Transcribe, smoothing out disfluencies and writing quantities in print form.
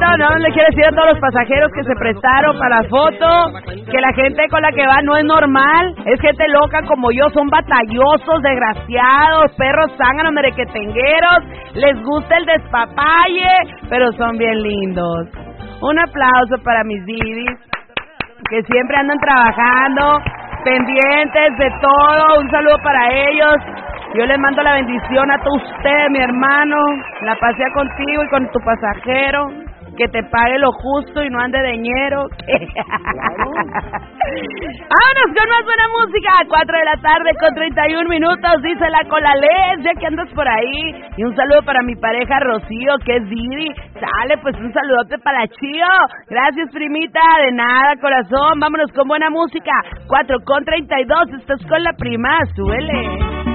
bonito, ¿no? Le quiero decir a todos los pasajeros que se prestaron para la foto, que la gente con la que va no es normal, es gente loca como yo, son batallosos, desgraciados, perros zánganos, merequetengueros, les gusta el despapalle, pero son bien lindos. Un aplauso para mis Didis, que siempre andan trabajando, pendientes de todo, un saludo para ellos. Yo les mando la bendición a todos ustedes, mi hermano, la pasea contigo y con tu pasajero, que te pague lo justo y no ande de ñero. Vámonos con más buena música, 4 de la tarde con 31 minutos, dice la Colales, ya que andas por ahí. Y un saludo para mi pareja Rocío, que es Didi. Sale, pues un saludote para Chío. Gracias, primita, de nada, corazón. Vámonos con buena música, 4 con 32, estás con la prima, súbele.